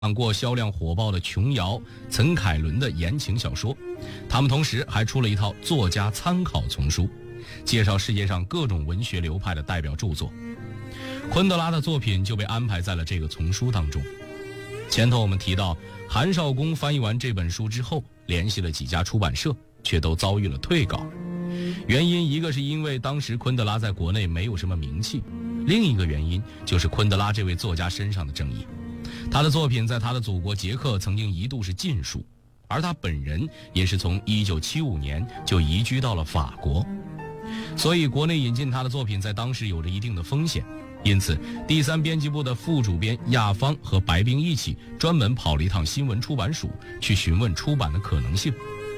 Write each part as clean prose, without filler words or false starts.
过销量火爆的琼瑶、岑凯伦的言情小说，他们同时还出了一套作家参考丛书，介绍世界上各种文学流派的代表著作。昆德拉的作品就被安排在了这个丛书当中。前头我们提到，韩少功翻译完这本书之后，联系了几家出版社，却都遭遇了退稿。原因一个是因为当时昆德拉在国内没有什么名气，另一个原因就是昆德拉这位作家身上的争议。他的作品在他的祖国捷克曾经一度是禁书，而他本人也是从1975年就移居到了法国，所以国内引进他的作品在当时有着一定的风险。因此第三编辑部的副主编亚芳和白冰一起专门跑了一趟新闻出版署，去询问出版的可能性。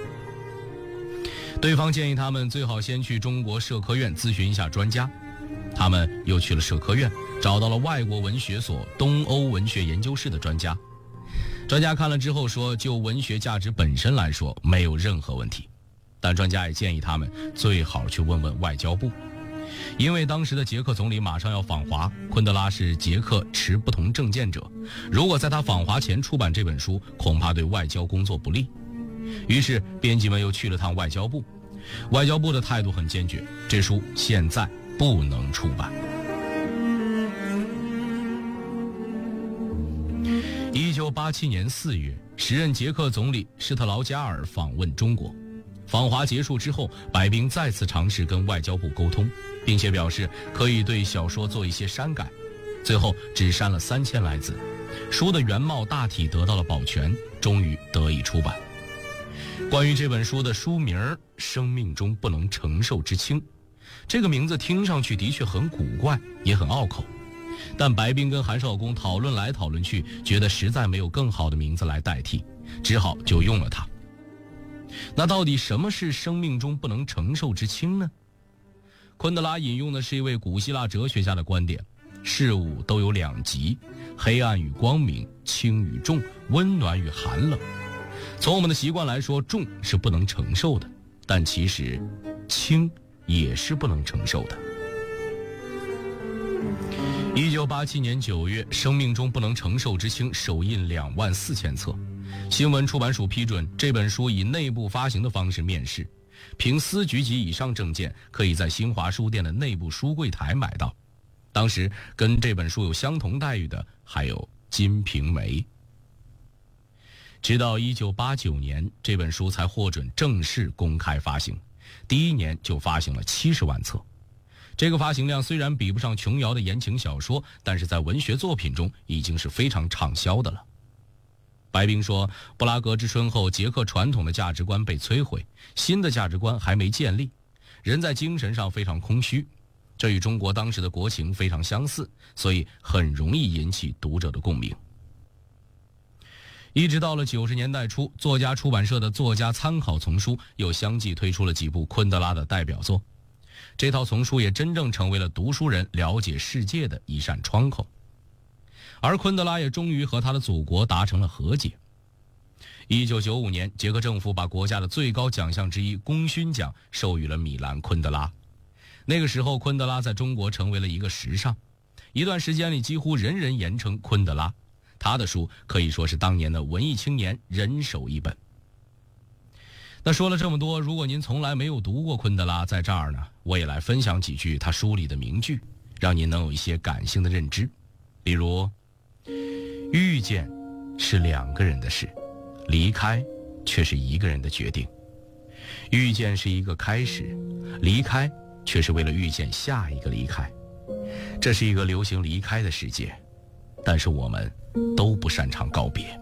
对方建议他们最好先去中国社科院咨询一下专家，他们又去了社科院，找到了外国文学所东欧文学研究室的专家。专家看了之后说，就文学价值本身来说没有任何问题，但专家也建议他们最好去问问外交部，因为当时的捷克总理马上要访华，昆德拉是捷克持不同政见者，如果在他访华前出版这本书，恐怕对外交工作不利。于是编辑们又去了趟外交部，外交部的态度很坚决，这书现在不能出版。1987年4月，时任捷克总理施特劳加尔访问中国。访华结束之后，白冰再次尝试跟外交部沟通，并且表示可以对小说做一些删改，最后只删了3000来字，书的原貌大体得到了保全，终于得以出版。关于这本书的书名《生命中不能承受之轻》，这个名字听上去的确很古怪，也很拗口，但白冰跟韩少功讨论来讨论去，觉得实在没有更好的名字来代替，只好就用了它。那到底什么是生命中不能承受之轻呢？昆德拉引用的是一位古希腊哲学家的观点，事物都有两极，黑暗与光明，轻与重，温暖与寒冷。从我们的习惯来说，重是不能承受的，但其实轻也是不能承受的。1987年9月，《生命中不能承受之轻》首印24000册，新闻出版署批准这本书以内部发行的方式面世，凭司局级以上证件可以在新华书店的内部书柜台买到。当时跟这本书有相同待遇的还有《金瓶梅》。直到1989年，这本书才获准正式公开发行，第一年就发行了70万册。这个发行量虽然比不上琼瑶的言情小说，但是在文学作品中已经是非常畅销的了。白冰说，布拉格之春后，捷克传统的价值观被摧毁，新的价值观还没建立，人在精神上非常空虚，这与中国当时的国情非常相似，所以很容易引起读者的共鸣。一直到了90年代初，作家出版社的作家参考丛书又相继推出了几部昆德拉的代表作，这套丛书也真正成为了读书人了解世界的一扇窗口。而昆德拉也终于和他的祖国达成了和解。1995年，捷克政府把国家的最高奖项之一功勋奖授予了米兰昆德拉。那个时候，昆德拉在中国成为了一个时尚，一段时间里几乎人人言称昆德拉，他的书可以说是当年的文艺青年人手一本。那说了这么多，如果您从来没有读过昆德拉，在这儿呢，我也来分享几句他书里的名句，让您能有一些感性的认知。比如，遇见是2个人的事，离开却是1个人的决定。遇见是一个开始，离开却是为了遇见下一个离开。这是一个流行离开的世界，但是我们都不擅长告别。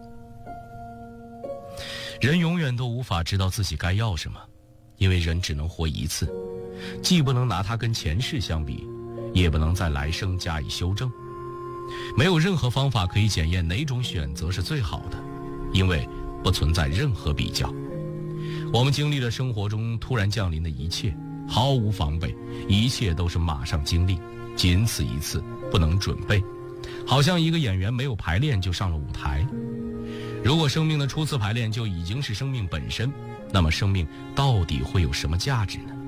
人永远都无法知道自己该要什么，因为人只能活一次，既不能拿它跟前世相比，也不能在来生加以修正。没有任何方法可以检验哪种选择是最好的，因为不存在任何比较。我们经历了生活中突然降临的一切，毫无防备，一切都是马上经历，仅此一次，不能准备，好像一个演员没有排练就上了舞台。如果生命的初次排练就已经是生命本身，那么生命到底会有什么价值呢？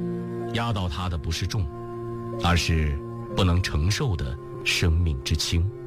压倒它的不是重，而是不能承受的生命之轻。